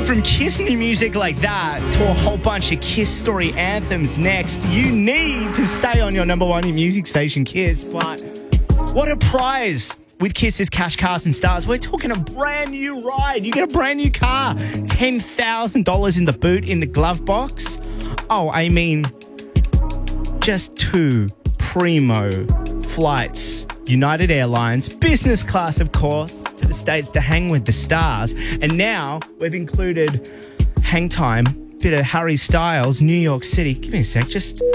From Kiss new music like that to a whole bunch of Kiss story anthems next, you need to stay on your number one in music station, Kiss. But what a prize with Kiss's Cash, Cars and Stars. We're talking a brand new ride. You get a brand new car. $10,000 in the boot, in the glove box. Oh, I mean, just 2 primo flights. United Airlines, business class, of course, to the States to hang with the stars. And now we've included hang time, bit of Harry Styles, New York City. Give me a sec,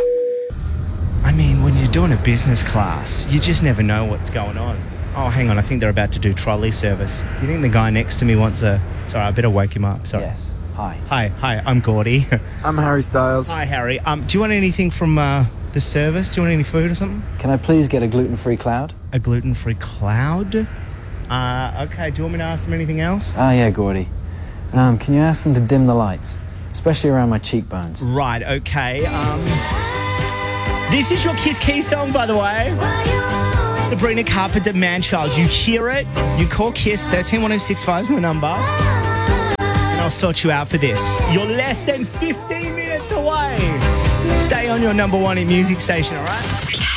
when you're doing a business class, you just never know what's going on. Oh, hang on, I think they're about to do trolley service. You think the guy next to me wants a... Sorry, I better wake him up, sorry. Yes, hi. Hi, I'm Gordy. I'm Harry Styles. Hi, Harry. Do you want anything from the service? Do you want any food or something? Can I please get a gluten-free cloud? A gluten-free cloud? Okay, do you want me to ask them anything else? Yeah, Gordy. Can you ask them to dim the lights? Especially around my cheekbones. Right, okay. This is your Kiss Key song, by the way. Sabrina Carpenter, Man-Child. You hear it, you call Kiss, 131065 is my number, and I'll sort you out for this. You're less than 15 minutes away. Stay on your number one in music station, all right?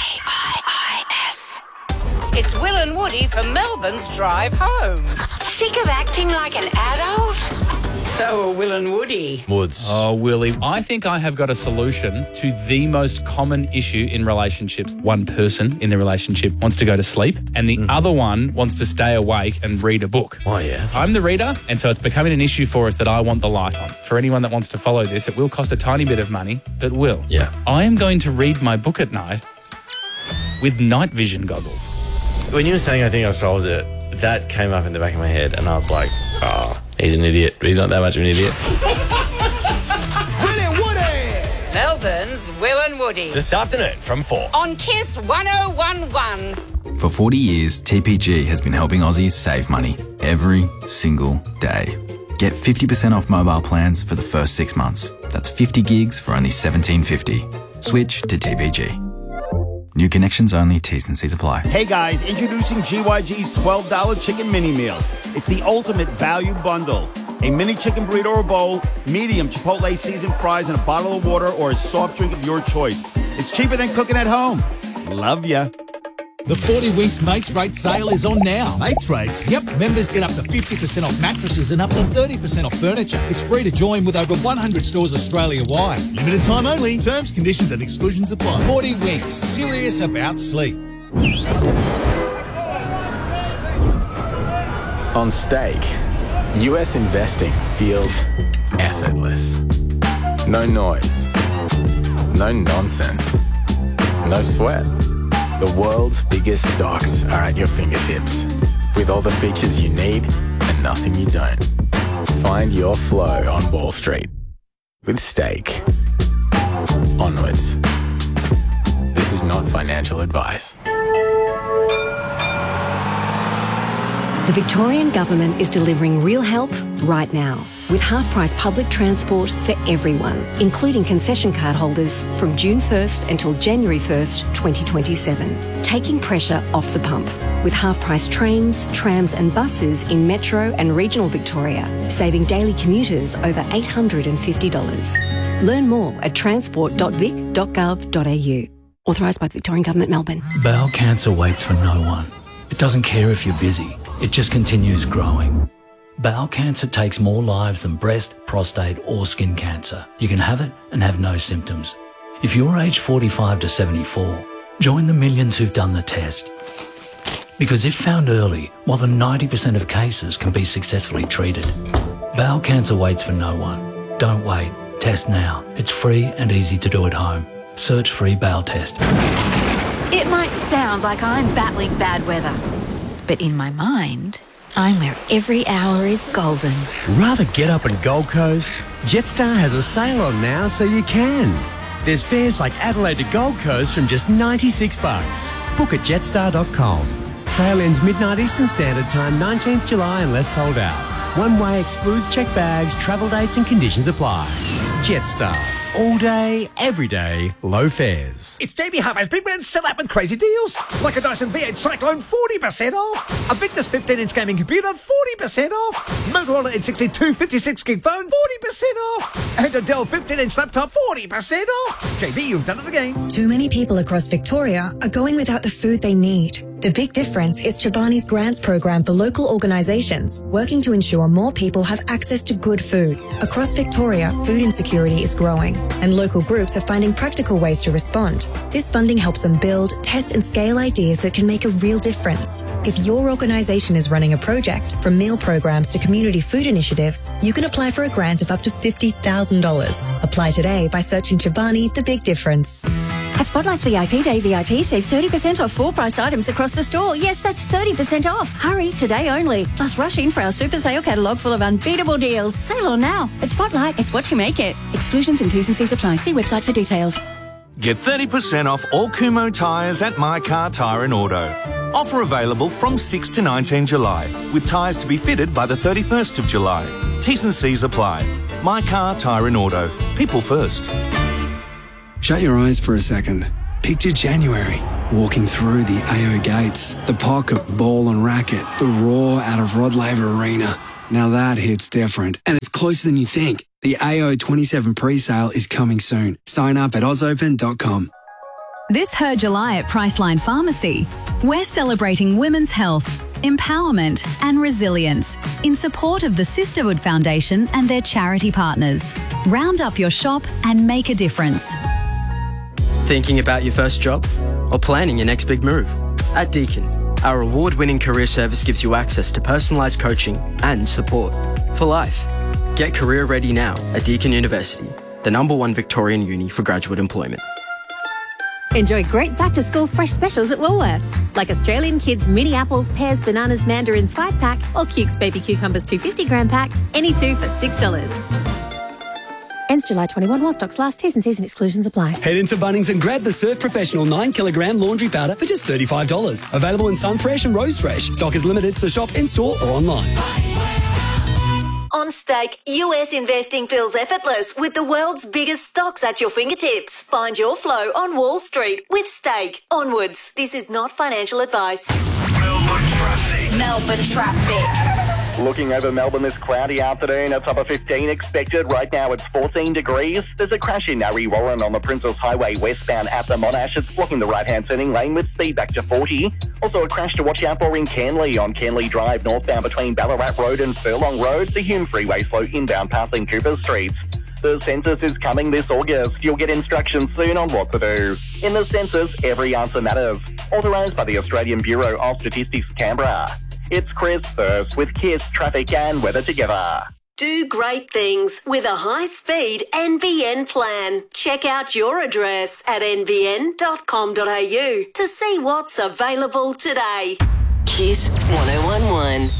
KIIS. It's Will and Woody from Melbourne's Drive Home. Sick of acting like an adult? So are Will and Woody. Woods. Oh, Willie, I think I have got a solution to the most common issue in relationships. One person in the relationship wants to go to sleep and the other one wants to stay awake and read a book. Oh, yeah. I'm the reader, and so it's becoming an issue for us that I want the light on. For anyone that wants to follow this, it will cost a tiny bit of money, but will. Yeah. I am going to read my book at night with night vision goggles. When you were saying I think I solved it, that came up in the back of my head and I was like, he's an idiot, but he's not that much of an idiot. Will and Woody. Melbourne's Will and Woody. This afternoon from 4. On Kiss 1011. For 40 years, TPG has been helping Aussies save money every single day. Get 50% off mobile plans for the first 6 months. That's 50 gigs for only $17.50. Switch to TPG. New connections only, T's and C's apply. Hey guys, introducing GYG's $12 chicken mini meal. It's the ultimate value bundle. A mini chicken burrito or bowl, medium Chipotle seasoned fries, and a bottle of water or a soft drink of your choice. It's cheaper than cooking at home. Love ya. The 40 Winks Mates Rate sale is on now. Mates Rates? Yep. Members get up to 50% off mattresses and up to 30% off furniture. It's free to join with over 100 stores Australia-wide. Limited time only. Terms, conditions and exclusions apply. 40 Winks. Serious about sleep. On Stake, US investing feels effortless. No noise. No nonsense. No sweat. The world's biggest stocks are at your fingertips, with all the features you need and nothing you don't. Find your flow on Wall Street with Stake. Onwards. This is not financial advice. The Victorian Government is delivering real help right now with half-price public transport for everyone, including concession card holders from June 1st until January 1st, 2027, taking pressure off the pump with half-price trains, trams and buses in metro and regional Victoria, saving daily commuters over $850. Learn more at transport.vic.gov.au. Authorised by the Victorian Government, Melbourne. Bowel cancer waits for no one. It doesn't care if you're busy. It just continues growing. Bowel cancer takes more lives than breast, prostate or skin cancer. You can have it and have no symptoms. If you're aged 45 to 74, join the millions who've done the test. Because if found early, more than 90% of cases can be successfully treated. Bowel cancer waits for no one. Don't wait. Test now. It's free and easy to do at home. Search free bowel test. It might sound like I'm battling bad weather, but in my mind, I'm where every hour is golden. Rather get up in Gold Coast? Jetstar has a sale on now, so you can. There's fares like Adelaide to Gold Coast from just $96. Book at jetstar.com. Sale ends midnight Eastern Standard Time, 19th July unless sold out. One way excludes checked bags, travel dates and conditions apply. Jetstar. All day, every day, low fares. It's Jamie Harvey's Big Man set up with crazy deals. Like a Dyson V8 Cyclone, 40% off. A Victus 15-inch gaming computer, 40% off. Motorola N62 56-gig phone, 40% off. And a Dell 15-inch laptop, 40% off. JB, you've done it again. Too many people across Victoria are going without the food they need. The big difference is Chobani's grants program for local organisations, working to ensure more people have access to good food. Across Victoria, food insecurity is growing, and local groups are finding practical ways to respond. This funding helps them build, test and scale ideas that can make a real difference. If your organisation is running a project, from meal programs to community food initiatives, you can apply for a grant of up to $50,000. Apply today by searching Chobani The Big Difference. At Spotlight's VIP Day VIP, save 30% off full-priced items across the store. Yes, that's 30% off. Hurry, today only. Plus, rush in for our super sale catalogue full of unbeatable deals. Sale on now. At Spotlight, it's what you make it. Exclusions and T's and C's apply. See website for details. Get 30% off all Kumho tyres at My Car Tyre and Auto. Offer available from 6 to 19 July, with tyres to be fitted by the 31st of July. T's and C's apply. My Car Tyre and Auto. People first. Shut your eyes for a second. Picture January, walking through the AO gates, the pocket, ball and racket, the roar out of Rod Laver Arena. Now that hits different, and it's closer than you think. The AO 27 pre-sale is coming soon. Sign up at ozopen.com. This Her July at Priceline Pharmacy, we're celebrating women's health, empowerment and resilience in support of the Sisterhood Foundation and their charity partners. Round up your shop and make a difference. Thinking about your first job? Or planning your next big move? At Deakin, our award-winning career service gives you access to personalised coaching and support for life. Get career ready now at Deakin University, the #1 Victorian uni for graduate employment. Enjoy great back-to-school fresh specials at Woolworths, like Australian Kids mini apples, pears, bananas, mandarins 5-pack, or Cukes baby cucumbers 250-gram pack, any two for $6. Ends July 21 while stocks last. T's and C's and exclusions apply. Head into Bunnings and grab the Surf Professional 9kg laundry powder for just $35. Available in Sunfresh and Rose Fresh. Stock is limited, so shop in-store or online. On Stake, US investing feels effortless with the world's biggest stocks at your fingertips. Find your flow on Wall Street with Stake. Onwards. This is not financial advice. Melbourne traffic. Looking over Melbourne this cloudy afternoon, a top of 15 expected. Right now it's 14 degrees. There's a crash in Narre Warren on the Princess Highway westbound at the Monash. It's blocking the right-hand turning lane with speed back to 40. Also a crash to watch out for in Canley on Canley Drive northbound between Ballarat Road and Furlong Road. The Hume Freeway slow inbound passing Cooper Street. The census is coming this August. You'll get instructions soon on what to do. In the census, every answer matters. Authorised by the Australian Bureau of Statistics, Canberra. It's Chris first with KISS, traffic and weather together. Do great things with a high-speed NBN plan. Check out your address at nbn.com.au to see what's available today. KISS 1011.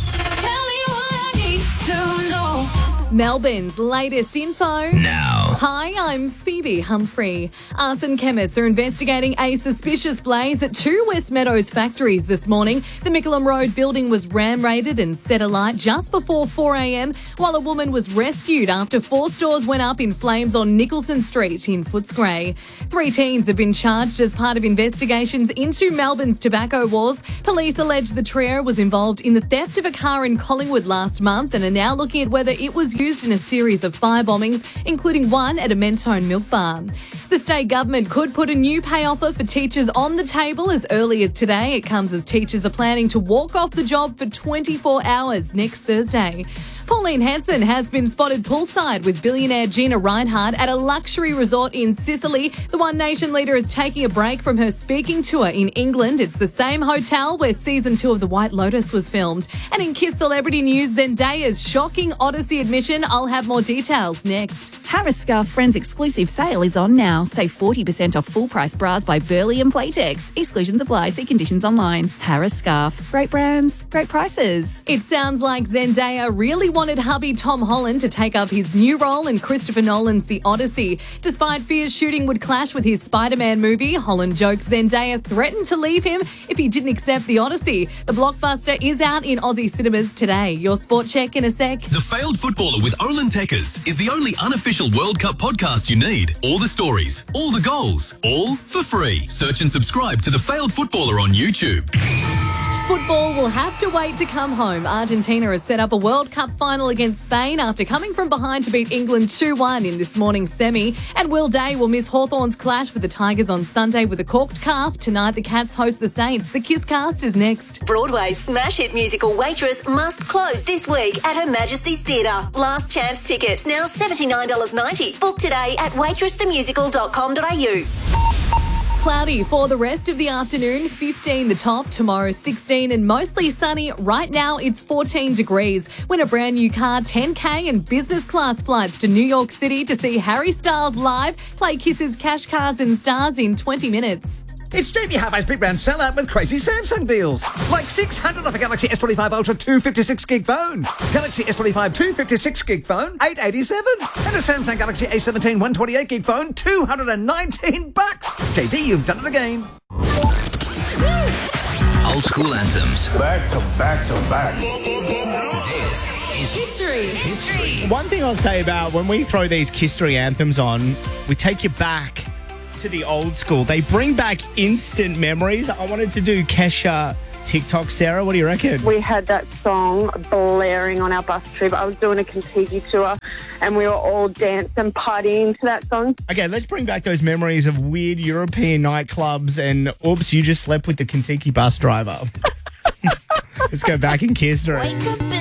Melbourne's latest info now. Hi, I'm Phoebe Humphrey. Arson chemists are investigating a suspicious blaze at 2 West Meadows factories this morning. The Mickleham Road building was ram-raided and set alight just before 4 a.m, while a woman was rescued after 4 stores went up in flames on Nicholson Street in Footscray. 3 teens have been charged as part of investigations into Melbourne's tobacco wars. Police allege the trio was involved in the theft of a car in Collingwood last month and are now looking at whether it was used in a series of fire bombings, including one at a Mentone milk bar. The state government could put a new pay offer for teachers on the table as early as today. It comes as teachers are planning to walk off the job for 24 hours next Thursday. Pauline Hanson has been spotted poolside with billionaire Gina Rinehart at a luxury resort in Sicily. The One Nation leader is taking a break from her speaking tour in England. It's the same hotel where season 2 of The White Lotus was filmed. And in KISS celebrity news, Zendaya's shocking Odyssey admission. I'll have more details next. Harris Scarf Friends exclusive sale is on now. Save 40% off full price bras by Burley and Playtex. Exclusions apply. See conditions online. Harris Scarf. Great brands, great prices. It sounds like Zendaya really wanted hubby Tom Holland to take up his new role in Christopher Nolan's The Odyssey. Despite fears shooting would clash with his Spider-Man movie, Holland jokes Zendaya threatened to leave him if he didn't accept The Odyssey. The blockbuster is out in Aussie cinemas today. Your sport check in a sec. The failed footballer with Olin Tekkers is the only unofficial official World Cup podcast you need. All the stories, all the goals, all for free. Search and subscribe to The Failed Footballer on YouTube. Football will have to wait to come home. Argentina has set up a World Cup final against Spain after coming from behind to beat England 2-1 in this morning's semi. And Will Day will miss Hawthorn's clash with the Tigers on Sunday with a corked calf. Tonight, the Cats host the Saints. The Kiss Cast is next. Broadway's smash hit musical Waitress must close this week at Her Majesty's Theatre. Last chance tickets now $79.90. Book today at waitressthemusical.com.au. Cloudy for the rest of the afternoon, 15 the top, tomorrow 16 and mostly sunny. Right now it's 14 degrees. Win a brand new car, 10K and business class flights to New York City to see Harry Styles live. Play Kiss's Cash Cars and Stars in 20 minutes. It's JB Hi-Fi's Big Brand Sellout with crazy Samsung deals. Like 600 off a Galaxy S25 Ultra 256 gig phone. Galaxy S25 256 gig phone, $887. And a Samsung Galaxy A17 128 gig phone, $219. JB, you've done it again. Old school anthems. Back to back to back. This is History. One thing I'll say about when we throw these History anthems on, we take you back to the old school. They bring back instant memories. I wanted to do Kesha TikTok. Sarah, what do you reckon? We had that song blaring on our bus trip. I was doing a Kentucky tour and we were all dancing, partying to that song. Okay, let's bring back those memories of weird European nightclubs and oops, you just slept with the Kentucky bus driver. Let's go back in history.